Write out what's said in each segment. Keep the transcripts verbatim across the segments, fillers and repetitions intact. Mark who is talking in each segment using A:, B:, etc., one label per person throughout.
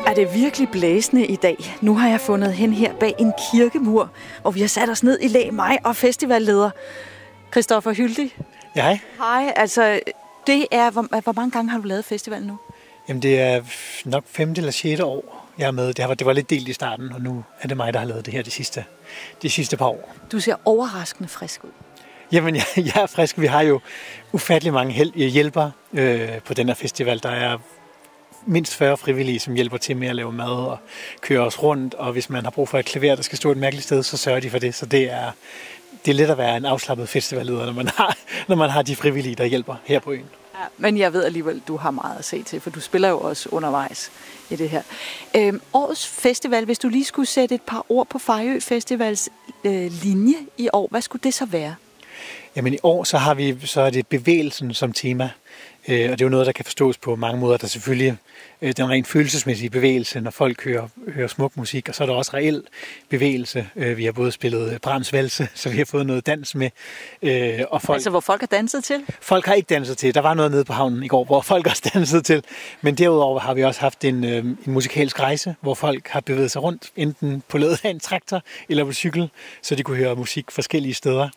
A: Er det virkelig blæsende i dag? Nu har jeg fundet hen her bag en kirkemur, og vi har sat os ned i læ, mig og festivalleder. Christoffer Hyldig.
B: Ja, hej.
A: Hej, altså, det er, hvor, hvor mange gange har du lavet festival nu?
B: Jamen, det er nok femte eller sjette år, jeg er med. Det var, det var lidt delt i starten, og nu er det mig, der har lavet det her de sidste, de sidste par år.
A: Du ser overraskende frisk ud.
B: Jamen, jeg, jeg er frisk. Vi har jo ufattelig mange hjælpere øh, på den her festival. Der er mindst fyrre frivillige, som hjælper til med at lave mad og køre os rundt. Og hvis man har brug for et klaver, der skal stå et mærkeligt sted, så sørger de for det. Så det er, det er let at være en afslappet festivalleder, når man har, når man har de frivillige, der hjælper her på øen.
A: Ja, men jeg ved alligevel, du har meget at se til, for du spiller jo også undervejs i det her. Øhm, årets festival, hvis du lige skulle sætte et par ord på Fejø Festivals øh, linje i år, hvad skulle det så være?
B: Jamen i år så har vi så er det bevægelsen som tema, øh, og det er jo noget, der kan forstås på mange måder. Der er selvfølgelig øh, den rent følelsesmæssige bevægelse, når folk hører, hører smuk musik, og så er der også reel bevægelse. Øh, vi har både spillet Brahms valse, så vi har fået noget dans med. Øh, og folk,
A: altså hvor folk har danset til?
B: Folk har ikke danset til. Der var noget nede på havnen i går, hvor folk også dansede til. Men derudover har vi også haft en, øh, en musikalsk rejse, hvor folk har bevæget sig rundt, enten på ledet af en traktor eller på cykel, så de kunne høre musik forskellige steder.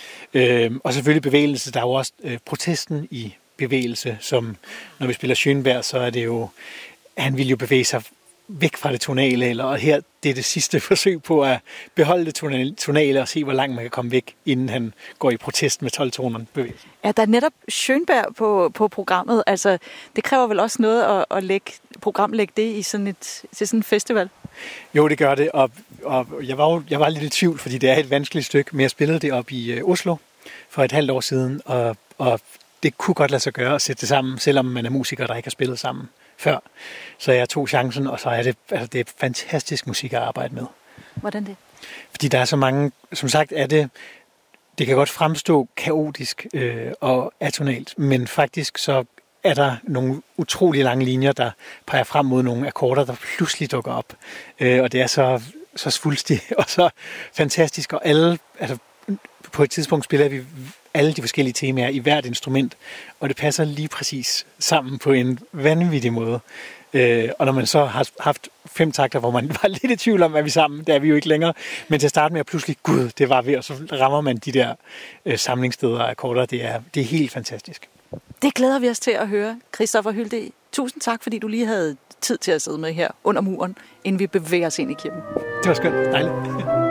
B: Øh, og selvfølgelig bevægelse, der er jo også øh, protesten i bevægelse, som når vi spiller Schönberg, så er det jo, han vil jo bevæge sig væk fra det tonale, eller, og her det er det sidste forsøg på at beholde det tonale og se, hvor langt man kan komme væk, inden han går i protest med tolv-tonerne bevægelsen.
A: Ja, der er netop Schönberg på, på programmet. Altså, det kræver vel også noget at, at lægge, programlægge det i sådan et, til sådan en festival?
B: Jo, det gør det, og, og jeg, var jo, jeg var lidt i tvivl, fordi det er et vanskeligt stykke, men jeg spillede det op i uh, Oslo for et halvt år siden, og, og det kunne godt lade sig gøre at sætte det sammen, selvom man er musiker, der ikke har spillet sammen før. Så jeg tog chancen, og så er det, altså det er fantastisk musik at arbejde med.
A: Hvordan det?
B: Fordi der er så mange, som sagt er det, det kan godt fremstå kaotisk øh, og atonalt, men faktisk så er der nogle utrolig lange linjer, der peger frem mod nogle akkorder, der pludselig dukker op. Øh, og det er så, så svulstigt og så fantastisk, og alle, altså på et tidspunkt spiller vi alle de forskellige temaer i hvert instrument, og det passer lige præcis sammen på en vanvittig måde. Øh, og når man så har haft fem takter, hvor man var lidt i tvivl om, er vi sammen, det er vi jo ikke længere, men til at starte med at pludselig, gud, det var vi, og så rammer man de der øh, samlingssteder og akkorder, det er, det er helt fantastisk.
A: Det glæder vi os til at høre. Christoffer Hyldig, tusind tak, fordi du lige havde tid til at sidde med her under muren, inden vi bevæger os ind i kirken.
B: Det var skønt. Dejligt.